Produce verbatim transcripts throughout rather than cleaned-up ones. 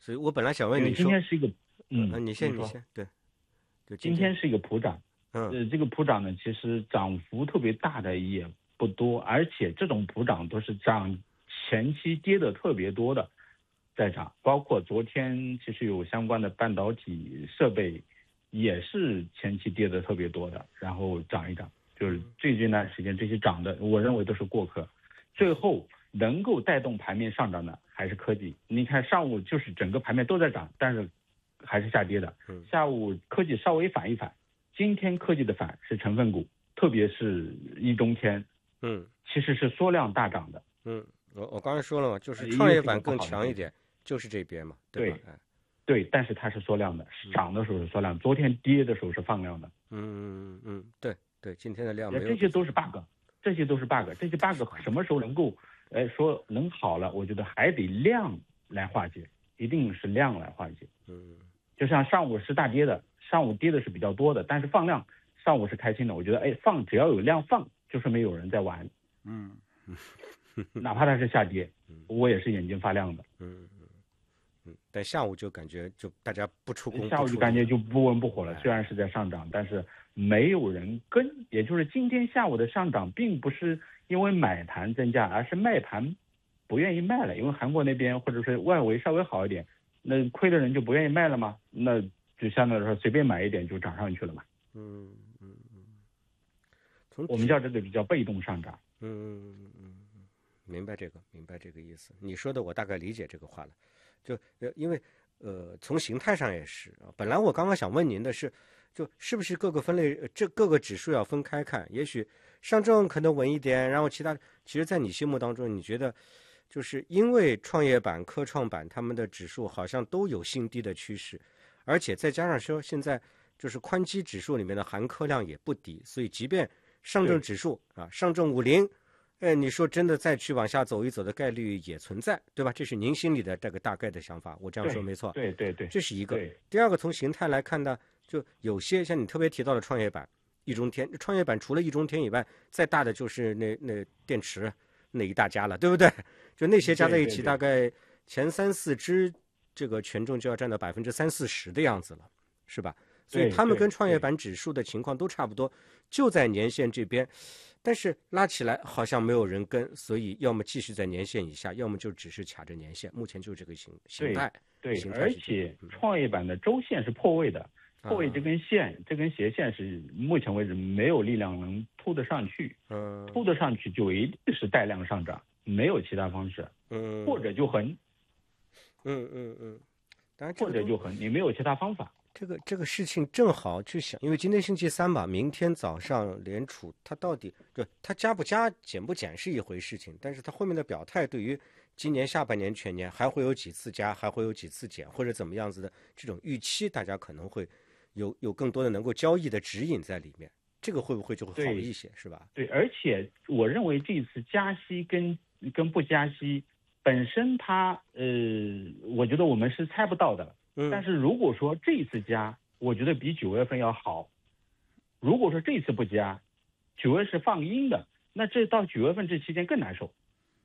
所以我本来想问因为你说， 今天是一个， 嗯， 嗯， 你先， 你说你先，对，就今天是一个普涨， 嗯呃，这个普涨呢，其实涨幅特别大的也不多，而且这种普涨都是涨前期跌的特别多的在涨，包括昨天其实有相关的半导体设备也是前期跌的特别多的，然后涨一涨，就是最近一段时间这些涨的，我认为都是过客，最后能够带动盘面上涨的还是科技。你看上午就是整个盘面都在涨，但是还是下跌的。下午科技稍微反一反，今天科技的反是成分股，特别是一中天， 嗯， 其实是缩量大涨的。 嗯，我我刚才说了嘛，就是创业板更强一点，就是这边嘛，对吧？ 对，对，但是它是缩量的，涨的时候是缩量，昨天跌的时候是放量的。 嗯嗯嗯，对对，今天的量没有。 这些都是 bug， 这些都是 bug， 这些 bug 什么时候能够，哎，说能好了？我觉得还得量来化解，一定是量来化解。 嗯， 就像上午是大跌的，上午跌的是比较多的，但是放量，上午是开心的。我觉得，哎，放只要有量放，就说明有人在玩。 嗯， 哪怕它是下跌，我也是眼睛发亮的。 嗯嗯嗯，但下午就感觉就大家不出工， 下午就感觉就不温不火了。虽然是在上涨，但是没有人跟，也就是今天下午的上涨，并不是因为买盘增加，而是卖盘不愿意卖了，因为韩国那边或者是外围稍微好一点，那亏的人就不愿意卖了嘛，那就相对来说随便买一点就涨上去了嘛。 嗯嗯嗯， 我们叫这个比较被动上涨。 嗯嗯嗯，明白这个，明白这个意思。你说的我大概理解这个话了。就呃，因为呃，从形态上也是啊。本来我刚刚想问您的是，就是不是各个分类，这各个指数要分开看？也许上证可能稳一点，然后其他，其实，在你心目当中，你觉得，就是因为创业板、科创板他们的指数好像都有新低的趋势，而且再加上说现在就是宽基指数里面的含科量也不低，所以即便上证指数啊，上证五零。哎，你说真的，再去往下走一走的概率也存在，对吧？这是您心里的这个大概的想法，我这样说没错。 对对对， 这是一个。第二个，从形态来看呢，就有些像你特别提到的创业板、易中天，创业板除了易中天以外，再大的就是那那电池那一大家了，对不对？就那些加在一起，大概前三四只这个权重就要占到百分之三四十的样子了，是吧？所以他们跟创业板指数的情况都差不多，就在年线这边。但是拉起来好像没有人跟，所以要么继续在年线以下，要么就只是卡着年线。目前就是这个形形态。 对，对，而且创业板的周线是破位的，破位这根线、啊、这根斜线是目前为止没有力量能突得上去。嗯，突得上去就一定是带量上涨，没有其他方式。嗯，或者就横。 嗯嗯嗯，当然或者就横，你没有其他方法。 这个这个事情正好去想，因为今天星期三吧，明天早上联储它到底对它加不加、减不减是一回事情，但是它后面的表态对于今年下半年全年还会有几次加，还会有几次减，或者怎么样子的这种预期，大家可能会有有更多的能够交易的指引在里面，这个会不会就会好一些，是吧？ 对，而且我认为这次加息跟跟不加息本身它呃，我觉得我们是猜不到的。但是如果说这次加，我觉得比九月份要好。如果说这次不加，九月是放阴的，那这到九月份这期间更难受。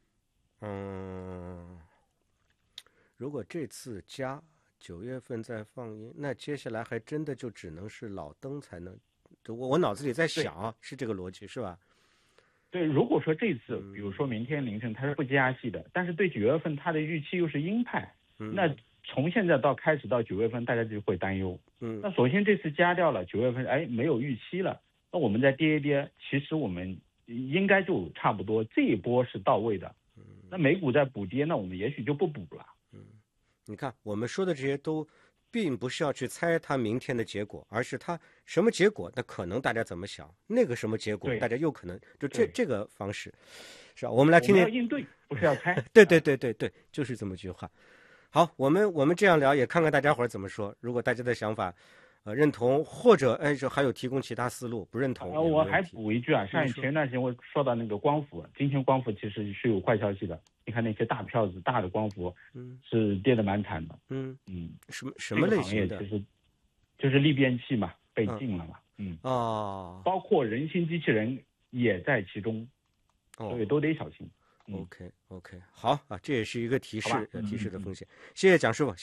嗯，如果这次加，九月份再放阴，那接下来还真的就只能是老登才能。我我脑子里在想啊，是这个逻辑是吧？ 对，如果说这次，比如说明天凌晨它是不加息的，但是对九月份它的预期又是鹰派， 嗯、 那。从现在到开始到九月份，大家就会担忧。 嗯， 那首先这次加掉了，九月份哎没有预期了，那我们再跌一跌，其实我们应该就差不多这一波是到位的。嗯，那美股在补跌，那我们也许就不补了。 嗯，你看我们说的这些都并不是要去猜它明天的结果，而是它什么结果，那可能大家怎么想，那个什么结果，大家有可能就这这个方式，是吧？我们来听听。 我们要应对，不是要猜。 对对对对对，就是这么句话。好，我们我们这样聊，也看看大家伙儿怎么说。如果大家的想法，呃，认同或者哎，这还有提供其他思路，不认同。 呃，我还补一句啊，上前段时间我说到那个光伏，今天光伏其实是有坏消息的。你看那些大票子、大的光伏，嗯，是跌得蛮惨的。 嗯嗯， 什么什么类型的？ 其实就是利变器嘛，被禁了嘛。嗯哦， 包括人形机器人也在其中，所以都得小心。 OK OK， 好啊，这也是一个提示， 嗯、 提示的风险。谢谢蒋师傅。